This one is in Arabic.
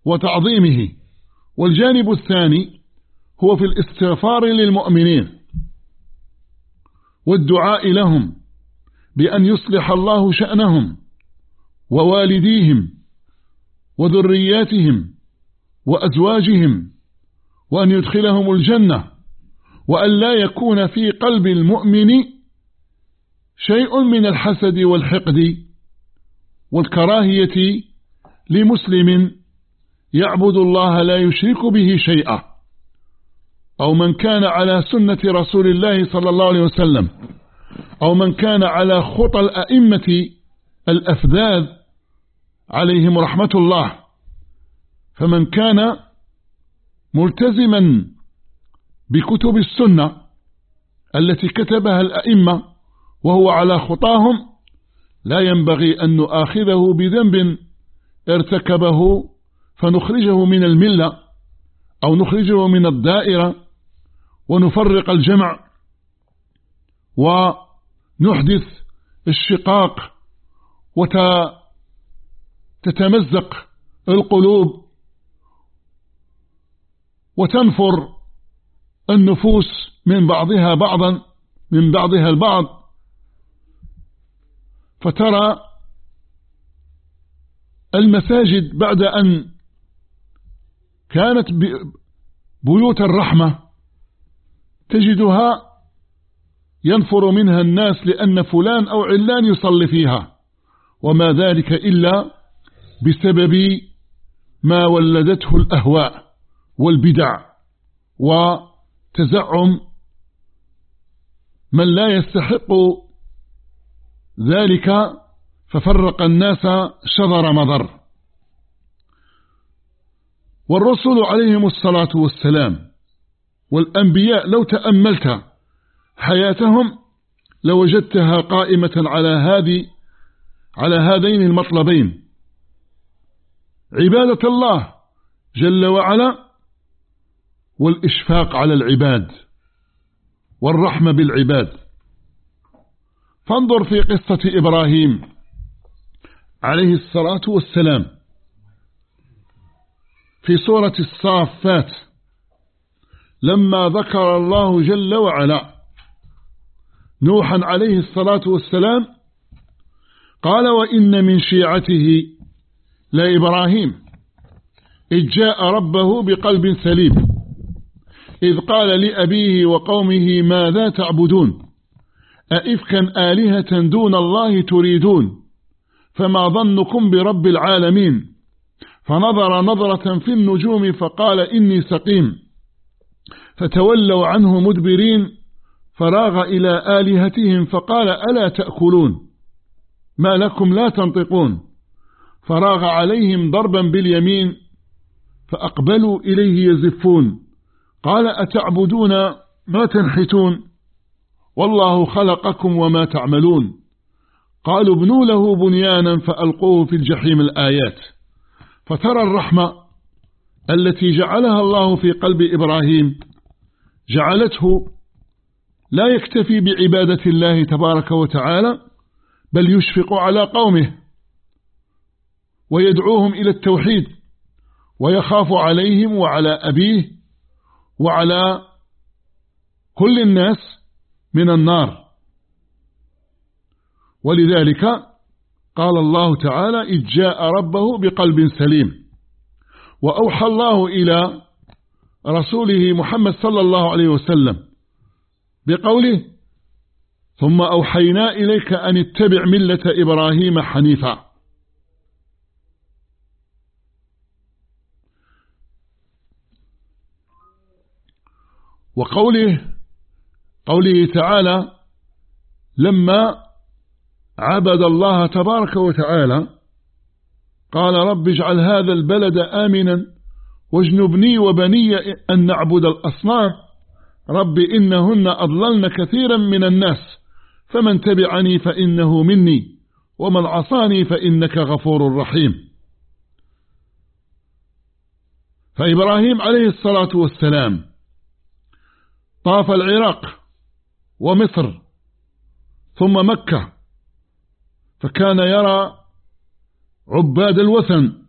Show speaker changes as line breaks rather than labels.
وتعظيمه. والجانب الثاني هو في الاستغفار للمؤمنين والدعاء لهم بأن يصلح الله شأنهم ووالديهم وذرياتهم وأزواجهم، وأن يدخلهم الجنة، وأن لا يكون في قلب المؤمن شيء من الحسد والحقد والكراهية لمسلم يعبد الله لا يشرك به شيئا، أو من كان على سنة رسول الله صلى الله عليه وسلم، أو من كان على خطى الأئمة الأفذاذ عليهم رحمة الله. فمن كان ملتزما بكتب السنة التي كتبها الأئمة وهو على خطاهم لا ينبغي أن نؤاخذه بذنب ارتكبه فنخرجه من الملة أو نخرجه من الدائرة ونفرق الجمع ونحدث الشقاق وتتمزق القلوب وتنفر النفوس من بعضها البعض، فترى المساجد بعد أن كانت بيوت الرحمة تجدها ينفر منها الناس لأن فلان أو علان يصلي فيها، وما ذلك إلا بسبب ما ولدته الأهواء والبدع وتزعم من لا يستحق ذلك، ففرق الناس شذر مضر. والرسل عليهم الصلاة والسلام والأنبياء لو تأملت حياتهم لوجدتها قائمة على هذين المطلبين: عبادة الله جل وعلا، والإشفاق على العباد، والرحمة بالعباد. فانظر في قصة إبراهيم عليه الصلاة والسلام في سورة الصافات، لما ذكر الله جل وعلا نوحا عليه الصلاة والسلام قال: وإن من شيعته لإبراهيم إذ جاء ربه بقلب سليم إذ قال لأبيه وقومه ماذا تعبدون أئفكا آلهة دون الله تريدون فما ظنكم برب العالمين فنظر نظرة في النجوم فقال إني سقيم فتولوا عنه مدبرين فراغ إلى آلهتهم فقال ألا تأكلون ما لكم لا تنطقون فراغ عليهم ضربا باليمين فأقبلوا إليه يزفون قال أتعبدون ما تنحتون والله خلقكم وما تعملون قالوا ابنوا له بنيانا فألقوه في الجحيم. الآيات. فترى الرحمة التي جعلها الله في قلب إبراهيم جعلته لا يكتفي بعبادة الله تبارك وتعالى، بل يشفق على قومه ويدعوهم إلى التوحيد ويخاف عليهم وعلى أبيه وعلى كل الناس من النار. ولذلك قال الله تعالى إذ جاء ربه بقلب سليم. وأوحى الله إلى رسوله محمد صلى الله عليه وسلم بقوله ثم أوحينا إليك أن اتبع ملة إبراهيم حنيفا. قوله تعالى لما عبد الله تبارك وتعالى قال رب اجعل هذا البلد آمنا واجنبني وبني أن نعبد الأصنام رب إنهن أضللن كثيرا من الناس فمن تبعني فإنه مني ومن عصاني فإنك غفور رحيم. فإبراهيم عليه الصلاة والسلام طاف العراق ومصر ثم مكة، فكان يرى عباد الوثن